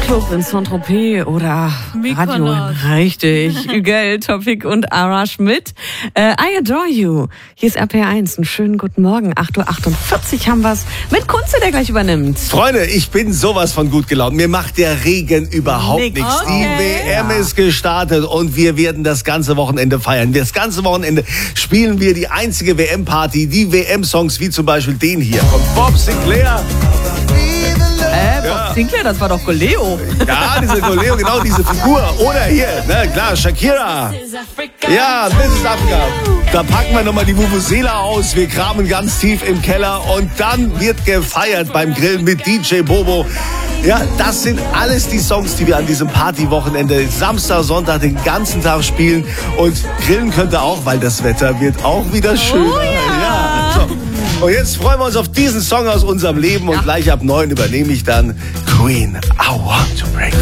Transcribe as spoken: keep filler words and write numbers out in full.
Club in Saint-Tropez oder Mykonos. Radio. Richtig. Ügel, Topik und Arash mit äh, I Adore You. Hier ist R P R eins. Einen schönen guten Morgen. acht Uhr achtundvierzig haben wir's mit Kunze, der gleich übernimmt. Freunde, ich bin sowas von gut gelaunt. Mir macht der Regen überhaupt Nix. nichts. Okay. Die W M ist gestartet und wir werden das ganze Wochenende feiern. Das ganze Wochenende spielen wir die einzige W M-Party, die W M-Songs wie zum Beispiel den hier von Bob Sinclair. Äh, Bob Sinclair, das war doch Goleo. Ja, diese Goleo, genau diese Figur. Oder hier, na klar, Shakira. Ja, this is Africa. Da packen wir nochmal die Vuvuzela aus. Wir kramen ganz tief im Keller und dann wird gefeiert beim Grillen mit D J Bobo. Ja, das sind alles die Songs, die wir an diesem Partywochenende Samstag, Sonntag den ganzen Tag spielen. Und grillen könnt ihr auch, weil das Wetter wird auch wieder schöner. Oh ja. Ja, so. Und jetzt freuen wir uns auf diesen Song aus unserem Leben und gleich ab neun übernehme ich dann Queen, I Want to Break